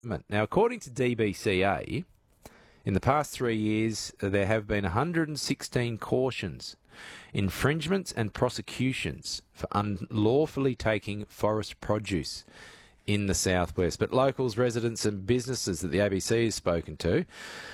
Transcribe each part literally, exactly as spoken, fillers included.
Now, according to D B C A, in the past three years, there have been one hundred sixteen cautions, infringements and prosecutions for unlawfully taking forest produce in the southwest. But locals, residents and businesses that the A B C has spoken to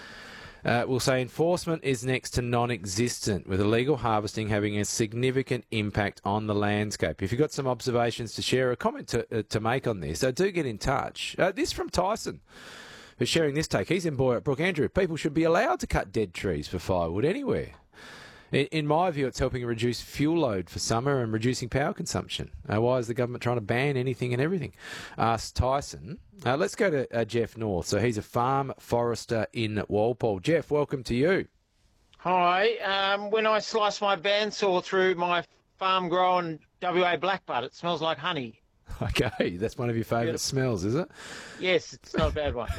uh, will say enforcement is next to non-existent, with illegal harvesting having a significant impact on the landscape. If you've got some observations to share, a comment to, uh, to make on this, uh, do get in touch. Uh, this from Tyson, who's sharing this take. He's in Boyer at Brook. Andrew, people should be allowed to cut dead trees for firewood anywhere. In, in my view, it's helping reduce fuel load for summer and reducing power consumption. Uh, why is the government trying to ban anything and everything? Asked Tyson. Uh, let's go to uh, Jeff North. So he's a farm forester in Walpole. Jeff, welcome to you. Hi. Um, when I slice my bandsaw through my farm-grown W A blackbutt, it smells like honey. Okay, that's one of your favourite smells, is it? Yes, it's not a bad one.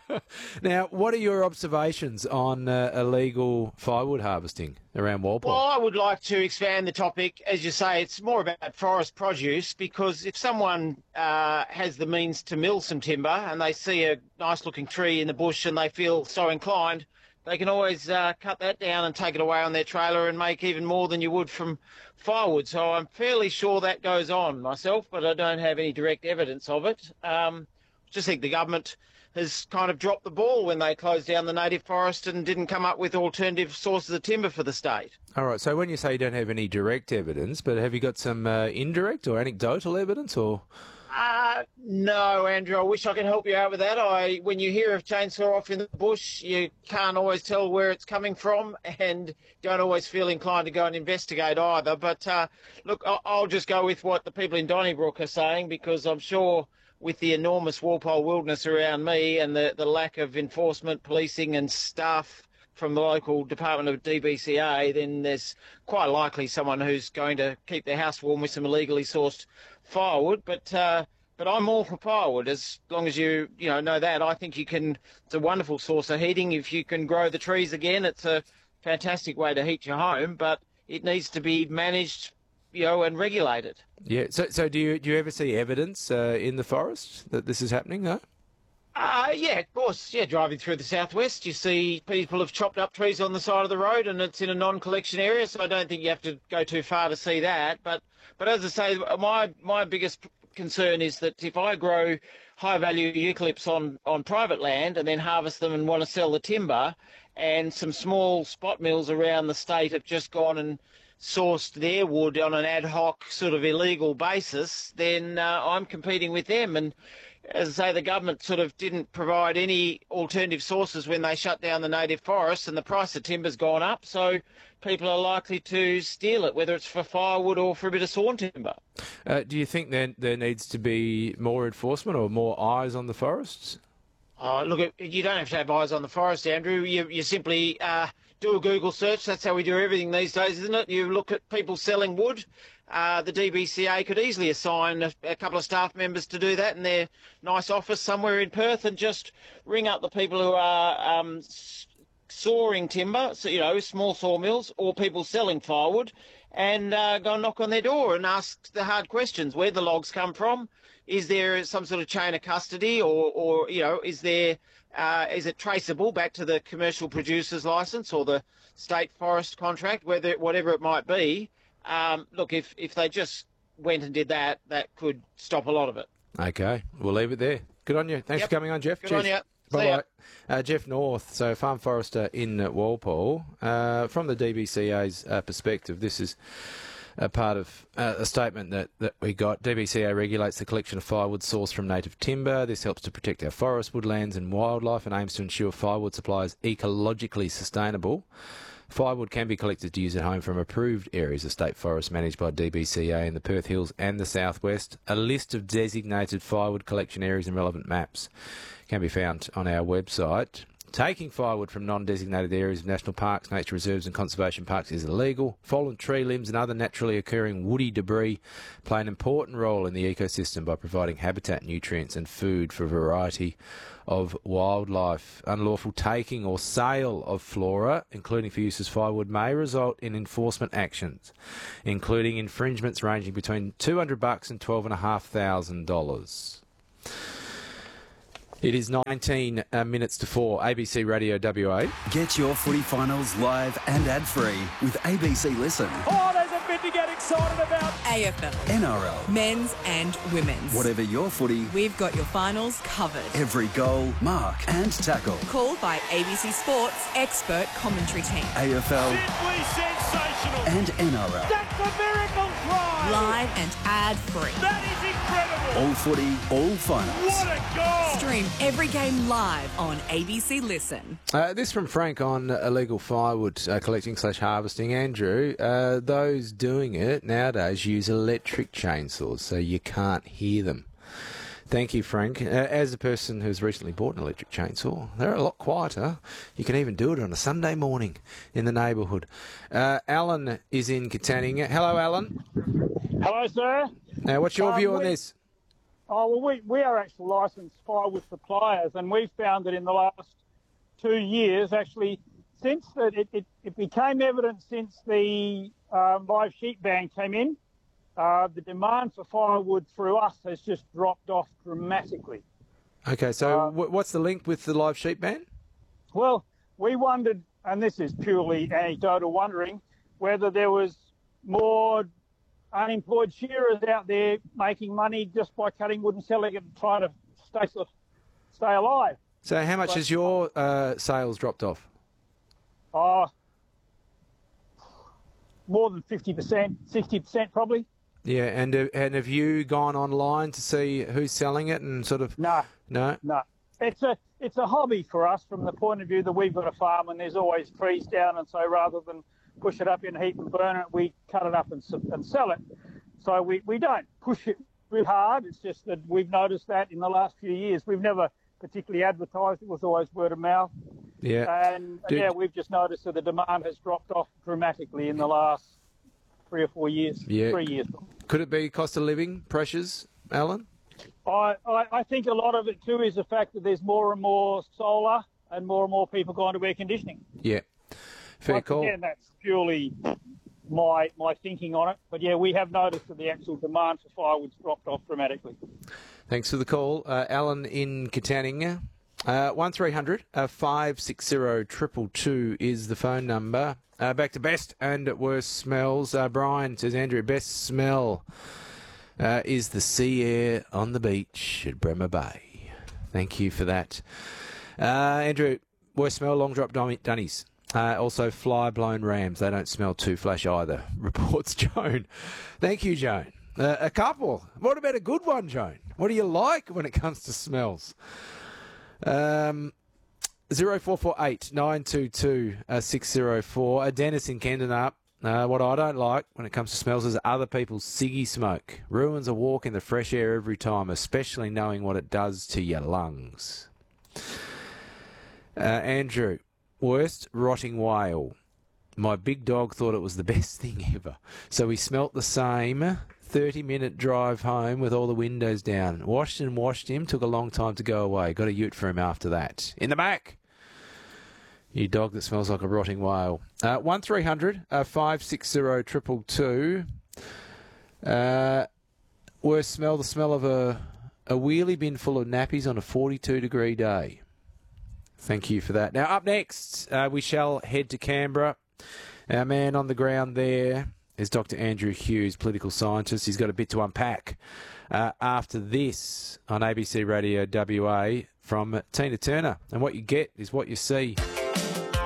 Now, what are your observations on uh, illegal firewood harvesting around Walpole? Well, I would like to expand the topic. As you say, it's more about forest produce, because if someone uh, has the means to mill some timber and they see a nice-looking tree in the bush and they feel so inclined, they can always uh, cut that down and take it away on their trailer and make even more than you would from firewood. So I'm fairly sure that goes on myself, but I don't have any direct evidence of it. Um, just think the government has kind of dropped the ball when they closed down the native forest and didn't come up with alternative sources of timber for the state. All right, so when you say you don't have any direct evidence, but have you got some uh, indirect or anecdotal evidence, or...? Uh, no, Andrew, I wish I could help you out with that. I, when you hear of chainsaw off in the bush, you can't always tell where it's coming from and don't always feel inclined to go and investigate either. But uh, look, I'll, I'll just go with what the people in Donnybrook are saying, because I'm sure with the enormous Walpole wilderness around me and the, the lack of enforcement, policing and staff from the local department of D B C A, then there's quite likely someone who's going to keep their house warm with some illegally sourced firewood. But uh, but I'm all for firewood, as long as you you know know that. I think you can. It's a wonderful source of heating. If you can grow the trees again, it's a fantastic way to heat your home. But it needs to be managed, you know, and regulated. Yeah. So so do you do you ever see evidence uh, in the forest that this is happening? No. Uh, yeah, of course. Yeah, driving through the southwest, you see people have chopped up trees on the side of the road, and it's in a non-collection area, so I don't think you have to go too far to see that. But but as I say, my my biggest concern is that if I grow high-value eucalypts on, on private land and then harvest them and want to sell the timber, and some small spot mills around the state have just gone and sourced their wood on an ad hoc sort of illegal basis, then uh, I'm competing with them. And as I say, the government sort of didn't provide any alternative sources when they shut down the native forests, and the price of timber's gone up, so people are likely to steal it, whether it's for firewood or for a bit of sawn timber. Uh, do you think there, there needs to be more enforcement or more eyes on the forests? Oh, look, you don't have to have eyes on the forest, Andrew. You, you simply uh, do a Google search. That's how we do everything these days, isn't it? You look at people selling wood. Uh, the D B C A could easily assign a, a couple of staff members to do that in their nice office somewhere in Perth, and just ring up the people who are um, sawing timber, so, you know, small sawmills, or people selling firewood, and uh, go and knock on their door and ask the hard questions. Where the logs come from? Is there some sort of chain of custody, or, or you know, is there uh, is it traceable back to the commercial producer's licence or the state forest contract, whether whatever it might be? Um, look, if, if they just went and did that, that could stop a lot of it. Okay, we'll leave it there. Good on you. Thanks yep. for coming on, Jeff. Good Cheers. on you. Bye-bye. Uh, Jeff North, so farm forester in Walpole. Uh, from the D B C A's uh, perspective, this is a part of uh, a statement that, that we got. D B C A regulates the collection of firewood sourced from native timber. This helps to protect our forests, woodlands and wildlife, and aims to ensure firewood supply is ecologically sustainable. Firewood can be collected to use at home from approved areas of state forests managed by D B C A in the Perth Hills and the southwest. A list of designated firewood collection areas and relevant maps can be found on our website. Taking firewood from non-designated areas of national parks, nature reserves and conservation parks is illegal. Fallen tree limbs and other naturally occurring woody debris play an important role in the ecosystem by providing habitat, nutrients and food for a variety of wildlife. Unlawful taking or sale of flora, including for use as firewood, may result in enforcement actions, including infringements ranging between two hundred bucks and twelve and a half thousand dollars. It is nineteen uh, minutes to four, A B C Radio W A. Get your footy finals live and ad-free with A B C Listen. Oh, there's a bit to get excited about. A F L, N R L, men's and women's. whatever your footy, We've got your finals covered. every goal, mark and tackle. Called by A B C Sports expert commentary team. A F L Simply sensational. and N R L. That's a miracle try. Live and ad-free. That is incredible. All footy, all finals. What a goal. Stream every game live on A B C Listen. Uh, this from Frank on illegal firewood uh, collecting slash harvesting. Andrew, uh, those doing it nowadays use electric chainsaws, so you can't hear them. Thank you, Frank. Uh, as a person who's recently bought an electric chainsaw, they're a lot quieter. You can even do it on a Sunday morning in the neighbourhood. Uh, Alan is in Katanning. Hello, Alan. Hello, sir. Now, what's your Um, view on we- this? Oh, well, we, we are actually licensed firewood suppliers, and we've found that in the last two years, actually, since that it, it, it became evident since the uh, live sheep ban came in, uh, the demand for firewood through us has just dropped off dramatically. Okay, so um, wh- what's the link with the live sheep ban? Well, we wondered, and this is purely anecdotal wondering, whether there was more unemployed shearers out there making money just by cutting wood and selling it and trying to stay stay alive. So how much But- has your uh, sales dropped off? Oh, more than fifty percent, sixty percent probably. Yeah, and uh, and have you gone online to see who's selling it and sort of... No, No? no. It's a it's a hobby for us from the point of view that we've got a farm and there's always trees down, and so rather than push it up in a heap and burn it, we cut it up and, s- and sell it. So we, we don't push it real hard. It's just that we've noticed that in the last few years. We've never particularly advertised. It was always word of mouth. Yeah. And Did- yeah, we've just noticed that the demand has dropped off dramatically in the last three or four years. Yeah. Three years. Could it be cost of living pressures, Alan? I, I, I think a lot of it too is the fact that there's more and more solar and more and more people going to air conditioning. Yeah. Fair Once call. Again, that's purely my my thinking on it. But yeah, we have noticed that the actual demand for firewood's dropped off dramatically. Thanks for the call. Uh, Alan in Katanning. Uh, one three hundred five six zero two two two is the phone number. Uh, back to best and worst smells. Uh, Brian says, Andrew, best smell uh, is the sea air on the beach at Bremer Bay. Thank you for that. Uh, Andrew, worst smell, long drop dummy- dunnies. Uh, also, fly-blown rams. They don't smell too flash either, reports Joan. Thank you, Joan. Uh, a couple. What about a good one, Joan? What do you like when it comes to smells? Um, zero four four eight nine two two six zero four. Uh, Dennis in Kendenup. Uh, what I don't like when it comes to smells is other people's ciggy smoke. Ruins a walk in the fresh air every time, especially knowing what it does to your lungs. Uh, Andrew, worst rotting whale. My big dog thought it was the best thing ever. So we smelt the same thirty-minute drive home with all the windows down. Washed and washed him. Took a long time to go away. Got a ute for him after that. In the back. You dog that smells like a rotting whale. Uh, one three hundred five six zero two two two. Uh, worst smell, the smell of a, a wheelie bin full of nappies on a forty-two degree day. Thank you for that. Now, up next, uh, we shall head to Canberra. Our man on the ground there is Doctor Andrew Hughes, political scientist. He's got a bit to unpack uh, after this on A B C Radio W A from Tina Turner. And what you get is what you see.